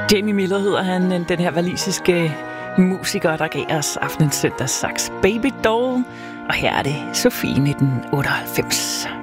Jamie Miller hedder han, den her walisiske musiker, der gav os aftenens søndags Baby Doll. Og her er det Sofie 1998.